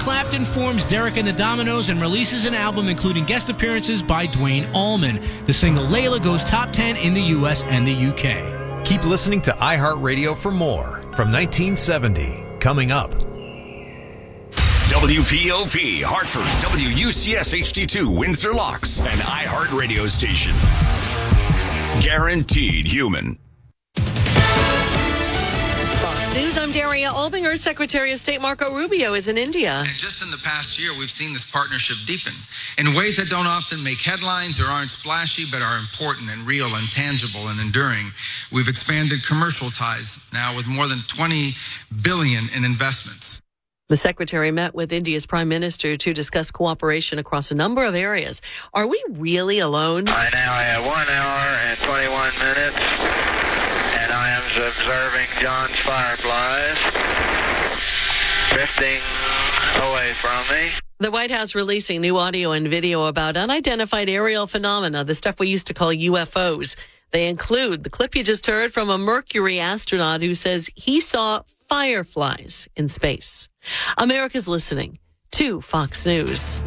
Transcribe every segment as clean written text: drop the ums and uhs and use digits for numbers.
Clapton forms Derek and the Dominos and releases an album including guest appearances by Duane Allman. The single Layla goes top 10 in the U.S. and the U.K. Keep listening to iHeartRadio for more from 1970. Coming up. WPOP, Hartford, WUCS HD2, Windsor Locks, an iHeartRadio station. Guaranteed human. Fox News, I'm Daria Albinger. Secretary of State Marco Rubio is in India. And just in the past year, we've seen this partnership deepen in ways that don't often make headlines or aren't splashy, but are important and real and tangible and enduring. We've expanded commercial ties now with more than $20 billion in investments. The secretary met with India's prime minister to discuss cooperation across a number of areas. Are we really alone? I now have 1 hour and 21 minutes, and I am observing John's fireflies drifting away from me. The White House releasing new audio and video about unidentified aerial phenomena, the stuff we used to call UFOs. They include the clip you just heard from a Mercury astronaut who says he saw fireflies in space. America's listening to Fox News.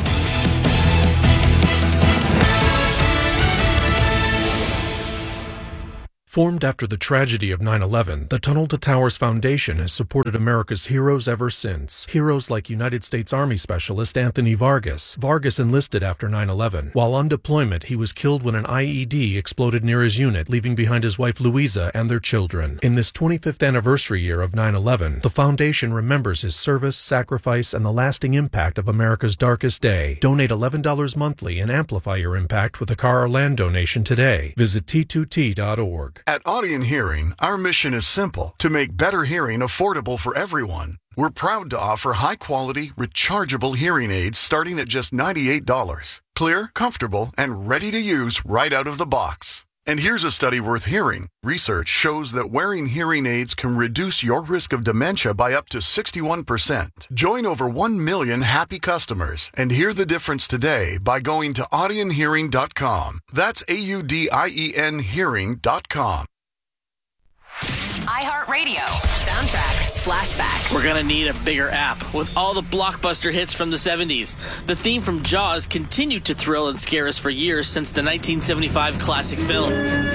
Formed after the tragedy of 9/11, the Tunnel to Towers Foundation has supported America's heroes ever since. Heroes like United States Army Specialist Anthony Vargas. Vargas enlisted after 9/11. While on deployment, he was killed when an IED exploded near his unit, leaving behind his wife Louisa and their children. In this 25th anniversary year of 9/11, the foundation remembers his service, sacrifice, and the lasting impact of America's darkest day. Donate $11 monthly and amplify your impact with a car or land donation today. Visit T2T.org. At Audion Hearing, our mission is simple: to make better hearing affordable for everyone. We're proud to offer high-quality, rechargeable hearing aids starting at just $98. Clear, comfortable, and ready to use right out of the box. And here's a study worth hearing. Research shows that wearing hearing aids can reduce your risk of dementia by up to 61%. Join over 1 million happy customers and hear the difference today by going to audionhearing.com. That's AUDIEN hearing.com. iHeartRadio. Soundtrack. Flashback. We're gonna need a bigger app with all the blockbuster hits from the 70s. The theme from Jaws continued to thrill and scare us for years since the 1975 classic film.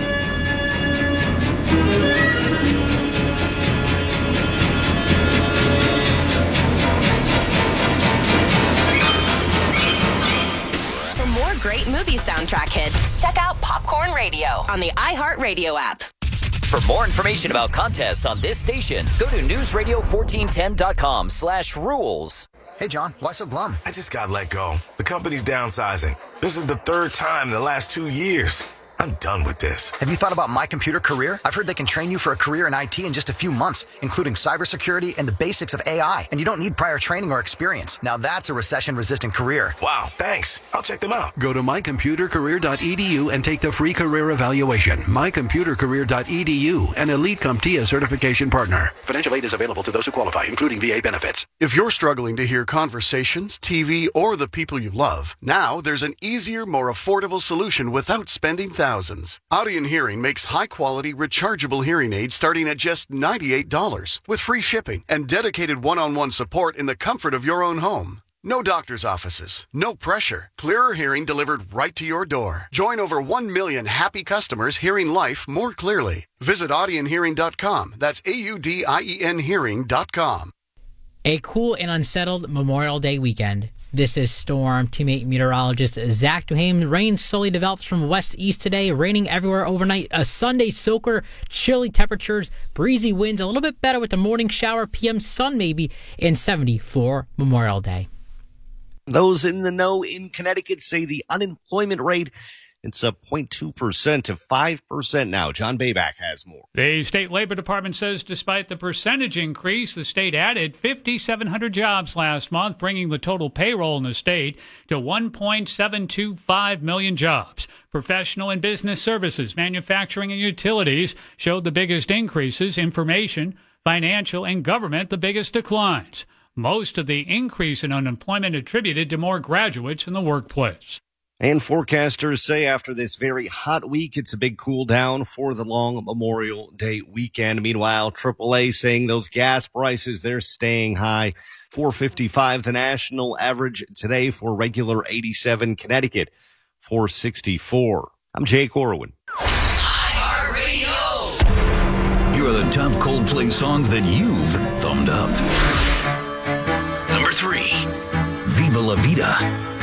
For more great movie soundtrack hits, check out Popcorn Radio on the iHeartRadio app. For more information about contests on this station, go to newsradio1410.com/rules. Hey, John, why so glum? I just got let go. The company's downsizing. This is the third time in the last 2 years. I'm done with this. Have you thought about My Computer Career? I've heard they can train you for a career in IT in just a few months, including cybersecurity and the basics of AI. And you don't need prior training or experience. Now that's a recession-resistant career. Wow, thanks. I'll check them out. Go to mycomputercareer.edu and take the free career evaluation. mycomputercareer.edu, an Elite CompTIA certification partner. Financial aid is available to those who qualify, including VA benefits. If you're struggling to hear conversations, TV, or the people you love, now there's an easier, more affordable solution without spending thousands. Audion Hearing makes high-quality, rechargeable hearing aids starting at just $98 with free shipping and dedicated one-on-one support in the comfort of your own home. No doctor's offices, no pressure. Clearer hearing delivered right to your door. Join over 1 million happy customers hearing life more clearly. Visit audionhearing.com. That's AUDIEN hearing.com. A cool and unsettled Memorial Day weekend. This is Storm teammate meteorologist Zach Duhame. Rain slowly develops from west-east today, raining everywhere overnight. A Sunday soaker, chilly temperatures, breezy winds, a little bit better with the morning shower, PM sun maybe, and 70 for Memorial Day. Those in the know in Connecticut say the unemployment rate, it's up 0.2% to 5% now. John Bayback has more. The state labor department says despite the percentage increase, the state added 5,700 jobs last month, bringing the total payroll in the state to 1.725 million jobs. Professional and business services, manufacturing, and utilities showed the biggest increases. Information, financial, and government the biggest declines. Most of the increase in unemployment attributed to more graduates in the workplace. And forecasters say after this very hot week, it's a big cool down for the long Memorial Day weekend. Meanwhile, AAA saying those gas prices, they're staying high. $4.55 the national average today for regular 87 Connecticut, $4.64. I'm Jake Orwin. Here are the top Coldplay songs that you've thumbed up. Number 3, Viva La Vida.